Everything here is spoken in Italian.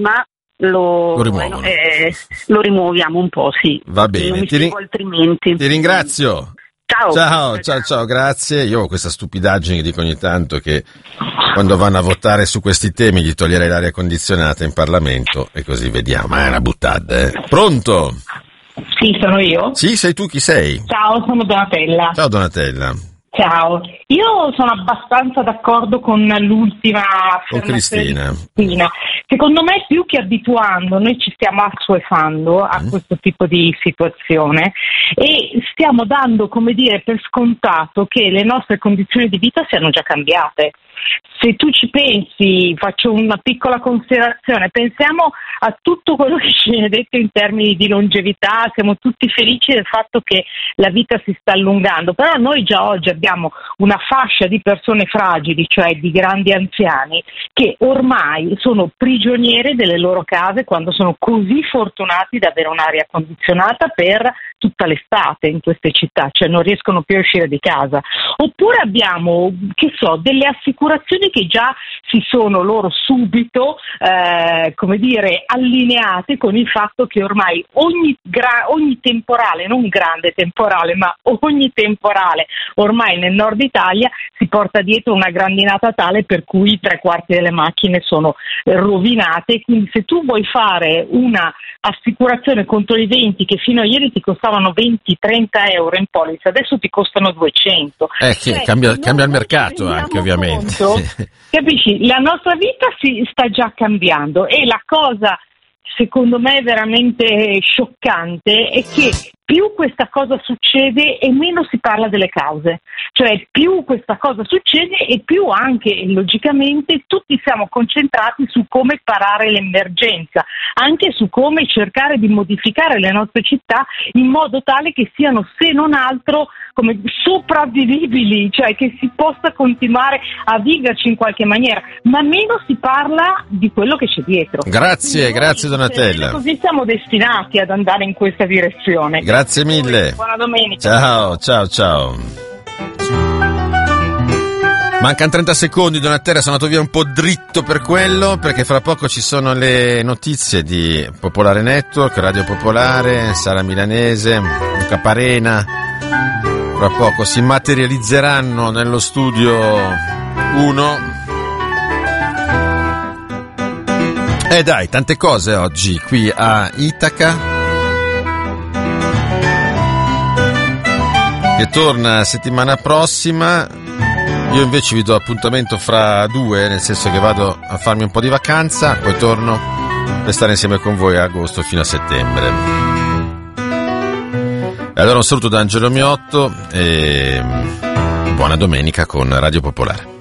ma lo rimuoviamo un po', sì. Va bene, non mi spiego altrimenti. Ti ringrazio. Ciao, grazie. Io ho questa stupidaggine che dico ogni tanto, che quando vanno a votare su questi temi gli toglierei l'aria condizionata in Parlamento e così vediamo. Ma è una buttata, Pronto? Sì, sono io. Sì, sei tu, chi sei? Ciao, sono Donatella. Ciao Donatella. Ciao, io sono abbastanza d'accordo con l'ultima Cristina. Secondo me, più che abituando, noi ci stiamo assuefando a questo tipo di situazione e stiamo dando, come dire, per scontato che le nostre condizioni di vita siano già cambiate. Se tu ci pensi, faccio una piccola considerazione, pensiamo a tutto quello che ci viene detto in termini di longevità, siamo tutti felici del fatto che la vita si sta allungando, però noi già oggi abbiamo una fascia di persone fragili, cioè di grandi anziani, che ormai sono prigioniere delle loro case quando sono così fortunati da avere un'aria condizionata per tutta l'estate in queste città, cioè non riescono più a uscire di casa. Oppure abbiamo, delle assicurazioni che già si sono loro subito, allineate con il fatto che ormai ogni temporale, non grande temporale, ma ogni temporale ormai nel nord Italia si porta dietro una grandinata tale per cui 3/4 delle macchine sono rovinate. Quindi se tu vuoi fare una assicurazione contro i venti che fino a ieri ti costavano 20-30 euro in polizza, adesso ti costano 200. Cambia il mercato anche, ovviamente. Capisci? La nostra vita si sta già cambiando e la cosa, secondo me, veramente scioccante è che più questa cosa succede e meno si parla delle cause, cioè più questa cosa succede e più anche logicamente tutti siamo concentrati su come parare l'emergenza, anche su come cercare di modificare le nostre città in modo tale che siano, se non altro, come sopravvivibili, cioè che si possa continuare a viverci in qualche maniera, ma meno si parla di quello che c'è dietro. Grazie Donatella. Così siamo destinati ad andare in questa direzione. Grazie mille. Buona domenica. Ciao. Mancano 30 secondi, Donatella, sono andato via un po' dritto per quello, perché fra poco ci sono le notizie di Popolare Network, Radio Popolare, Sala Milanese, Luca Parena. Fra poco si materializzeranno nello studio 1. E dai, tante cose oggi qui a Itaca, che torna settimana prossima. Io invece vi do appuntamento fra 2, nel senso che vado a farmi un po' di vacanza, poi torno per stare insieme con voi a agosto fino a settembre. E allora un saluto da Angelo Miotto e buona domenica con Radio Popolare.